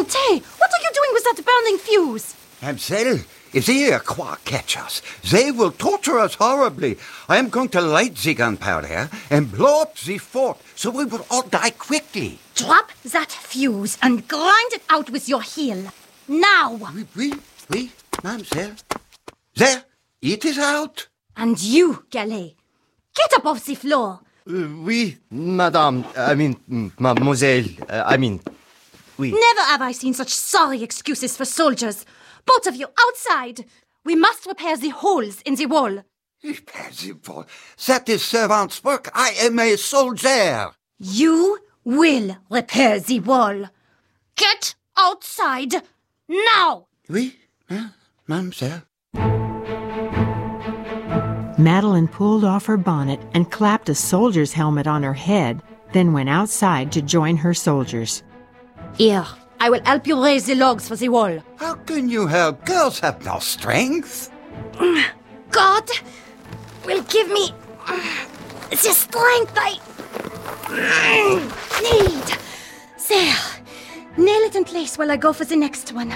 Lamontagne, what are you doing with that burning fuse? Mademoiselle, if they catch us, they will torture us horribly. I am going to light the gunpowder and blow up the fort, so we will all die quickly. Drop that fuse and grind it out with your heel. Now! Oui, mademoiselle. There, it is out. And you, Gallet, get up off the floor. Oui, madame. Mademoiselle. Oui. Never have I seen such sorry excuses for soldiers. Both of you, outside. We must repair the holes in the wall. Repair the wall? That is servant's work. I am a soldier. You will repair the wall. Get outside now. Oui, mademoiselle. Madeleine pulled off her bonnet and clapped a soldier's helmet on her head, then went outside to join her soldiers. Here, I will help you raise the logs for the wall. How can you help? Girls have no strength. God will give me the strength I need. There. Nail it in place while I go for the next one.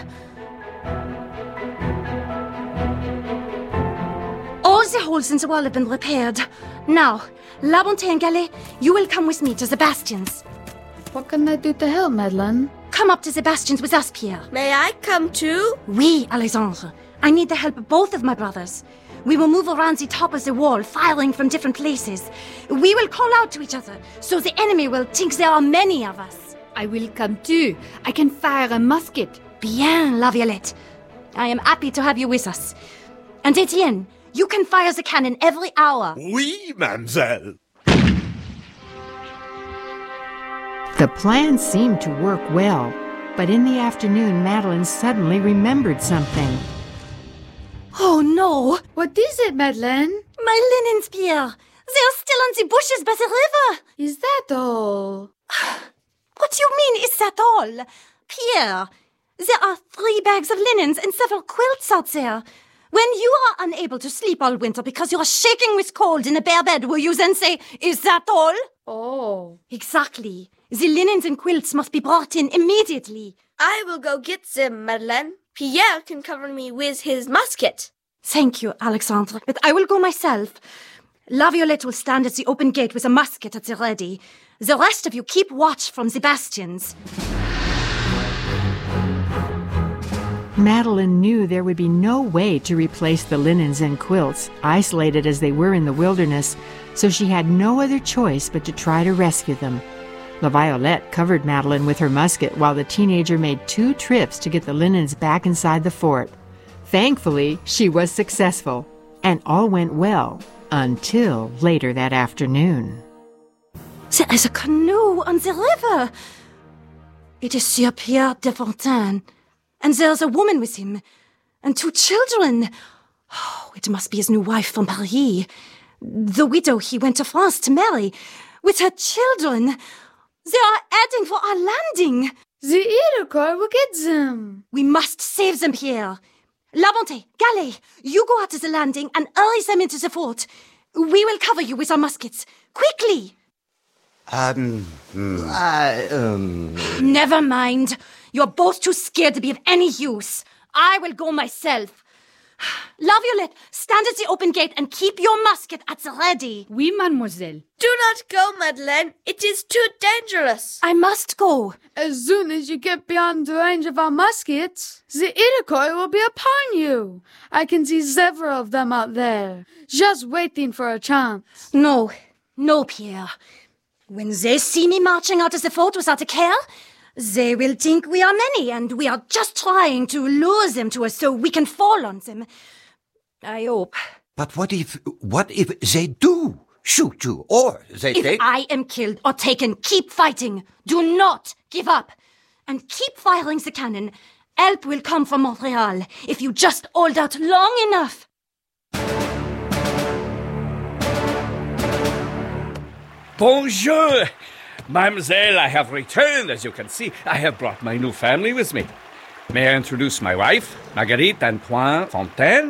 All the holes in the wall have been repaired. Now, Lamontagne and Gallet, you will come with me to the bastions. What can I do to help, Madeleine? Come up to the bastions with us, Pierre. May I come too? Oui, Alexandre. I need the help of both of my brothers. We will move around the top of the wall, firing from different places. We will call out to each other, so the enemy will think there are many of us. I will come too. I can fire a musket. Bien, La Violette. I am happy to have you with us. And Etienne, you can fire the cannon every hour. Oui, mademoiselle. The plan seemed to work well, but in the afternoon, Madeleine suddenly remembered something. Oh, no. What is it, Madeleine? My linens, Pierre. They are still on the bushes by the river. Is that all? What do you mean, is that all? Pierre, there are 3 bags of linens and several quilts out there. When you are unable to sleep all winter because you are shaking with cold in a bare bed, will you then say, is that all? Oh. Exactly. The linens and quilts must be brought in immediately. I will go get them, Madeleine. Pierre can cover me with his musket. Thank you, Alexandre, but I will go myself. La Violette will stand at the open gate with a musket at the ready. The rest of you keep watch from the bastions. Madeleine knew there would be no way to replace the linens and quilts, isolated as they were in the wilderness, so she had no other choice but to try to rescue them. La Violette covered Madeleine with her musket while the teenager made 2 trips to get the linens back inside the fort. Thankfully, she was successful, and all went well until later that afternoon. There is a canoe on the river. It is Sir Pierre de Fontaine, and there's a woman with him, and 2 children. Oh, it must be his new wife from Paris, the widow he went to France to marry, with her children. They are heading for our landing. The Iroquois will get them. We must save them, Pierre. Lamontagne, Gallet, you go out to the landing and hurry them into the fort. We will cover you with our muskets. Quickly! Never mind. You're both too scared to be of any use. I will go myself. La Violette, stand at the open gate and keep your musket at the ready. Oui, mademoiselle. Do not go, Madeleine. It is too dangerous. I must go. As soon as you get beyond the range of our muskets, the Iroquois will be upon you. I can see several of them out there, just waiting for a chance. No, Pierre. When they see me marching out of the fort without a care, they will think we are many, and we are just trying to lure them to us so we can fall on them. I hope. But what if they do shoot you, or they If I am killed or taken, keep fighting. Do not give up. And keep firing the cannon. Help will come from Montreal if you just hold out long enough. Bonjour! Mademoiselle, I have returned, as you can see. I have brought my new family with me. May I introduce my wife, Marguerite Antoine Fontaine?